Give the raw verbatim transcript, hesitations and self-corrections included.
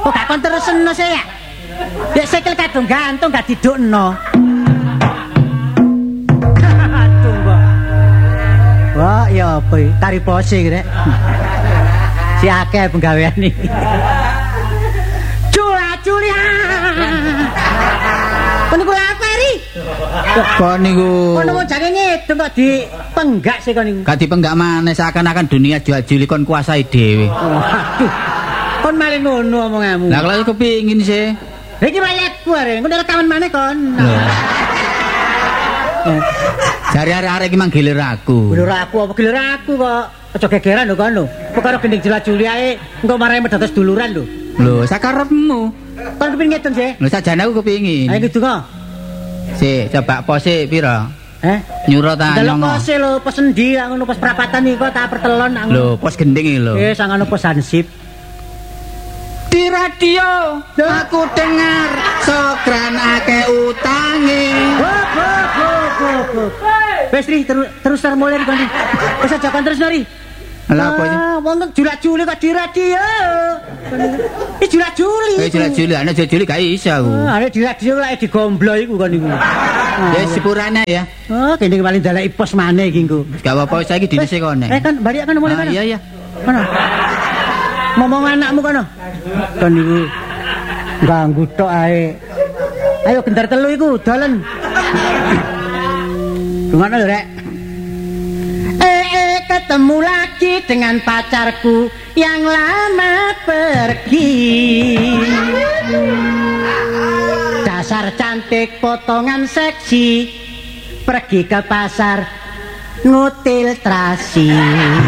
Kok gak kon terusno sih ya? Ya sikil kadung gantung gak didukno. Aduh kok. Wah, ya apa iki? Tari pose iki rek. Si akeh penggawean iki. Cula-culi. Niku lapari. Kok niku. Kono mau jane ngedung kok dipenggak sih kon niku. Gak dipenggak maneh seakan-akan dunia jual juli kon kuasai dhewe. Waduh. Kon malah ngono omonganmu. Lah kalau kepingin sih. Iki layakku arek, engko rekaman maneh kon. Jare arek-arek iki manggilir aku. Gilir aku apa gilir aku kok. Aja gegeran lho kon lho. Perkara gending jula-juli ae engko marai medados duluran lho. Lho, sakarepmu. Kon kepengin ngeten sih? Lho sajane aku kepingin. Ayo gitu kok. Si, coba pose pira? Eh? Nyuruh ta Delok nyongo. pose lho, pesen ndi ngono pos perapatan iki kok tak pertelon ngono. Lho, pos gending iki lho. Eh, sangono pos hansip. Di radio aku dengar Sogran akeh utange. Hop hop hop hop. Wes Ri, terus terus mulai kon. Wis aja kon terus Ri. Lah apa iki? Ah, wonten julak-juli kok di radio. Iki julak-juli. Eh julak-juli, ana julak-juli gak iso aku. Ah, arek di radio lek digomblo iku kon niku. Ya sepurane ya. Oh, kene paling daleki pos maneh iki engko. Gak apa-apa saiki dinese kene. Eh kan balik kan mulai kan. Iya iya. Kono. Ngomong anakmu kono. Kon niku ganggu tok ae. Ayo gendar telu iku dolen. Gimana lho, Rek? Eh, eh, ketemu lagi dengan pacarku yang lama pergi. Dasar cantik potongan seksi, pergi ke pasar ngutil terasi.